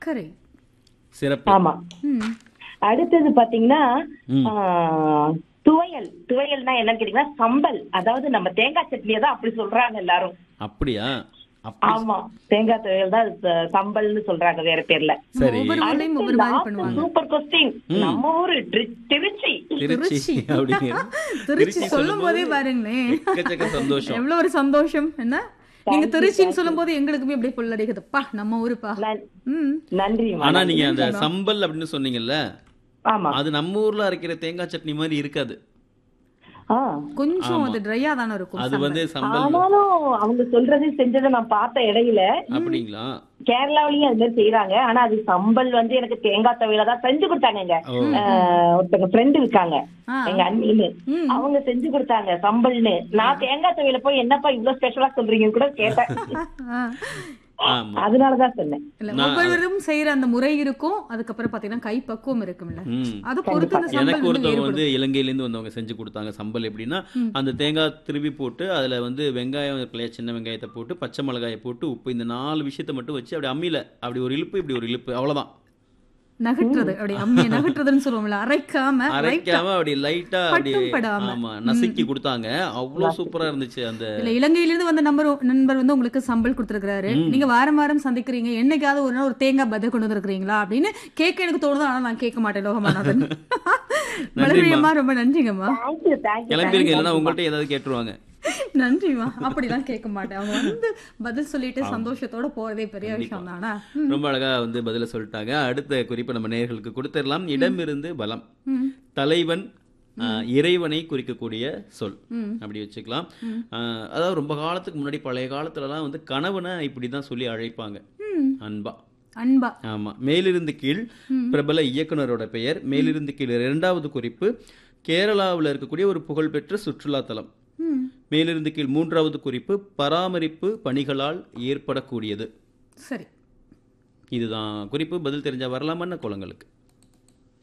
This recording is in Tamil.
சர்க்கரை. சிறப்பு. ஆமா. ம். அடுத்தது பாத்தீங்கன்னா ம். துவையல். துவையல்னா என்னன்னு கேட்டீங்கன்னா சம்பல். அதாவது நம்ம தேங்காய் சட்னியை தான் அப்படி சொல்றாங்க எல்லாரும். அப்படியா? அப்படி ஆமா, தேங்காய் துவையல் தான் சம்பல்னு சொல்றாங்க வேற பேர்ல. சரி. ஒவ்வொரு ஊர்லயும் ஒவ்வொரு மாதிரி பண்ணுவாங்க. Super question. நம்ம ஊரு திருச்சி. திருச்சி அப்படிங்கிற திருச்சி சொல்லும் போதே பாருங்களேன், எக்கச்சக்க சந்தோஷம். எவ்வளவு ஒரு சந்தோஷம். என்ன நீங்க திருச்சின்னு சொல்லும் போது எங்களுக்குமே அப்படியே புல்லடிக்குதுப்பா, நம்ம ஊருப்பா. ம். நன்றி. ஆனா நீங்க அந்த சம்பல் அப்படின்னு சொன்னீங்கல்ல, ஆமா. அது நம்ம ஊர்ல அரைக்கிற தேங்காய் சட்னி மாதிரி இருக்காது. கொஞ்சம் அது ட்ரையா தானே இருக்கும். அது வந்து சம்பல். ஆனாலும் அவங்க சொல்றது செஞ்சதை நான் பார்த்த இடையில அப்படிங்களா? கேரளாவிலயும் அது மாதிரி செய்யறாங்க. ஆனா அது சம்பல் வந்து எனக்கு தேங்காய் துவையில தான் செஞ்சு கொடுத்தாங்க. ஒருத்தங்க ஃப்ரெண்டு இருக்காங்க, எங்க அண்ணின்னு, அவங்க செஞ்சு கொடுத்தாங்க சம்பல்னு. நான் தேங்காய் துவையில போய் என்னப்பா இவ்வளவு ஸ்பெஷலா சொல்றீங்கன்னு கூட கேட்டேன். ஆமா. அதனாலதான் சொன்னேன். இல்ல, ஒவ்வொருவரும் செய்யற அந்த முறை இருக்கும். அதுக்கப்புறம் பாத்தீங்கன்னா கை பக்குவம் இருக்கும்ல, அதை பொறுத்து அந்த எனக்கு சம்பல் ஒருத்தவங்க வந்து இலங்கையில இருந்து வந்தவங்க செஞ்சு கொடுத்தாங்க சம்பல். எப்படின்னா அந்த தேங்காய் திருவி போட்டு அதுல வந்து வெங்காயம் இருக்குல்லையா, சின்ன வெங்காயத்தை போட்டு பச்சை மிளகாயை போட்டு உப்பு, இந்த 4 விஷயத்தை மட்டும் வச்சு அப்படி அம்மியில அப்படி ஒரு இழுப்பு இப்படி ஒரு இழுப்பு, அவ்வளவுதான். நகட்டுறது, அப்படி அம்மியை நகட்டுறதுன்னு சொல்லுவோம்ல, அரைக்காம அப்படி லைட்டா அப்படி ஆமா நசுக்கி கொடுத்தாங்க. அவ்வளவு சூப்பரா இருந்துச்சு. அந்த இல்ல, இலங்கையில இருந்து வந்த நண்பர் வந்து உங்களுக்கு சம்பல் கொடுத்துருக்காரு. நீங்க வாரம் வாரம் சந்திக்கிறீங்க, என்னைக்காவது ஒரு நாள் ஒரு தேங்காய் பதை கொண்டு வந்துருக்கீங்களா அப்படின்னு கேட்க எனக்கு தோணுது. ஆனா நான் கேட்க மாட்டேன். லோகமானதன். மலர்வியம்மா, ரொம்ப நன்றிங்கம்மா. கிளம்பிருங்க, இல்லைன்னா உங்கள்கிட்ட ஏதாவது கேட்டுருவாங்க. நன்றிமா. அப்படிலாம் கேட்க மாட்டேன். அவங்க வந்து பதில் சொல்லிட்டு சந்தோஷத்தோட போறதே பெரிய விஷயம் தானா. ரொம்ப அழகா வந்து பதில சொல்லிட்டாங்க. அடுத்த குறிப்பு நம்ம நேயர்களுக்கு கொடுத்துடலாம். இடமிருந்து பலம். தலைவன் இறைவனை குறிக்கக்கூடிய சொல் அப்படி வச்சுக்கலாம். அதாவது ரொம்ப காலத்துக்கு முன்னாடி பழைய காலத்துலலாம் வந்து கணவனை இப்படிதான் சொல்லி அழைப்பாங்க, அன்பா. அன்பா. ஆமா. மேலிருந்து கீழ் பிரபல இயக்குனரோட பெயர். மேலிருந்து கீழ் 2வது குறிப்பு கேரளாவில் இருக்கக்கூடிய ஒரு புகழ்பெற்ற சுற்றுலா தலம். மேலிருந்து கீழ் 3வது குறிப்பு பராமரிப்பு பணிகளால் ஏற்படக்கூடியது. சரி, இதுதான் குறிப்பு. பதில் தெரிஞ்சா வரலாமா கோலங்களுக்கு?